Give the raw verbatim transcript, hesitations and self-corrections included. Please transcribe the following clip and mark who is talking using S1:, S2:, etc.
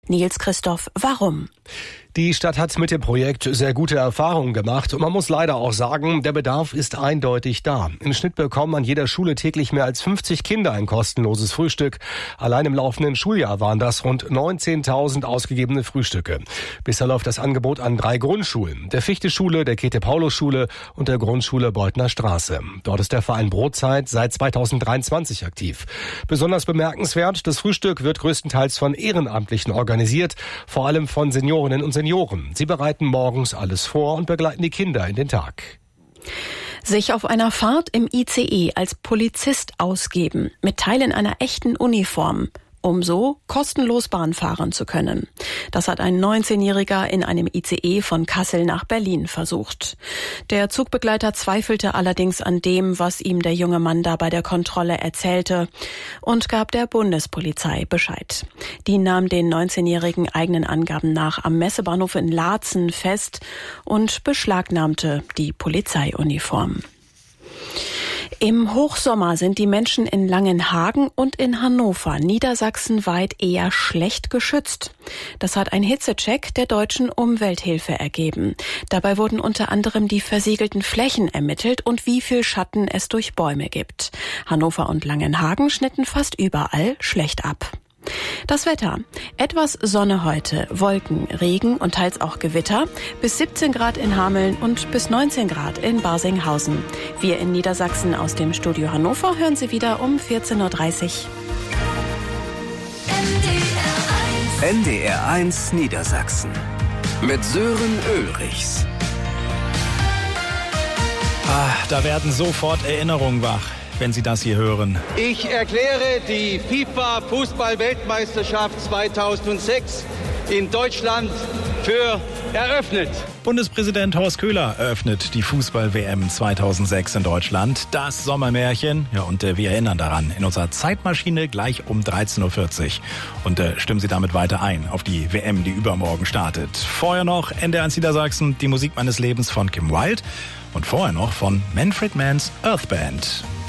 S1: Nils Christoph, warum?
S2: Die Stadt hat mit dem Projekt sehr gute Erfahrungen gemacht und man muss leider auch sagen, der Bedarf ist eindeutig da. Im Schnitt bekommen an jeder Schule täglich mehr als fünfzig Kinder ein kostenloses Frühstück. Allein im laufenden Schuljahr waren das rund neunzehntausend ausgegebene Frühstücke. Bisher läuft das Angebot an drei Grundschulen, der Fichte-Schule, der Käthe-Paulus-Schule und der Grundschule Beutner Straße. Dort ist der Verein Brotzeit seit zweitausenddreiundzwanzig aktiv. Besonders bemerkenswert, das Frühstück wird größtenteils von Ehrenamtlichen organisiert, vor allem von Seniorinnen und Senioren. Sie bereiten morgens alles vor und begleiten die Kinder in den Tag.
S1: Sich auf einer Fahrt im I C E als Polizist ausgeben, mit Teilen einer echten Uniform, um so kostenlos Bahn fahren zu können. Das hat ein neunzehnjähriger in einem I C E von Kassel nach Berlin versucht. Der Zugbegleiter zweifelte allerdings an dem, was ihm der junge Mann da bei der Kontrolle erzählte und gab der Bundespolizei Bescheid. Die nahm den neunzehnjährigen eigenen Angaben nach am Messebahnhof in Laatzen fest und beschlagnahmte die Polizeiuniform. Im Hochsommer sind die Menschen in Langenhagen und in Hannover niedersachsenweit eher schlecht geschützt. Das hat ein Hitzecheck der Deutschen Umwelthilfe ergeben. Dabei wurden unter anderem die versiegelten Flächen ermittelt und wie viel Schatten es durch Bäume gibt. Hannover und Langenhagen schnitten fast überall schlecht ab. Das Wetter. Etwas Sonne heute, Wolken, Regen und teils auch Gewitter. Bis siebzehn Grad in Hameln und bis neunzehn Grad in Barsinghausen. Wir in Niedersachsen aus dem Studio Hannover hören Sie wieder um vierzehn Uhr dreißig.
S3: N D R eins Niedersachsen mit Sören Ulrichs.
S4: Ah, da werden sofort Erinnerungen wach, wenn Sie das hier hören.
S5: Ich erkläre die FIFA-Fußball-Weltmeisterschaft zweitausendsechs in Deutschland für eröffnet.
S4: Bundespräsident Horst Köhler eröffnet die Fußball-W M zweitausendsechs in Deutschland. Das Sommermärchen. Ja, und äh, wir erinnern daran in unserer Zeitmaschine gleich um dreizehn Uhr vierzig. Und äh, stimmen Sie damit weiter ein auf die W M, die übermorgen startet. Vorher noch N D R eins Niedersachsen, die Musik meines Lebens von Kim Wilde. Und vorher noch von Manfred Mann's Earth Band.